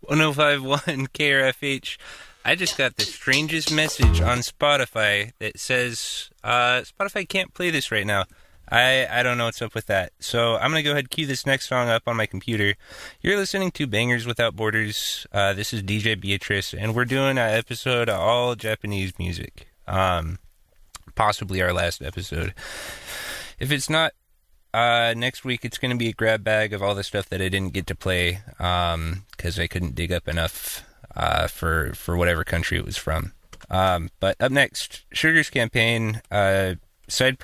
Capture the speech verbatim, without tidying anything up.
one oh five point one K R F H. I just got the strangest message on Spotify that says uh, Spotify can't play this right now. I, I don't know what's up with that. So I'm going to go ahead and cue this next song up on my computer. You're listening to Bangers Without Borders. Uh, this is D J Beatrice, and we're doing an episode of all Japanese music. Um, possibly our last episode. If it's not uh, next week, it's going to be a grab bag of all the stuff that I didn't get to play um, because I couldn't dig up enough uh, for, for whatever country it was from. Um, but up next, Sugar's Campaign, uh, side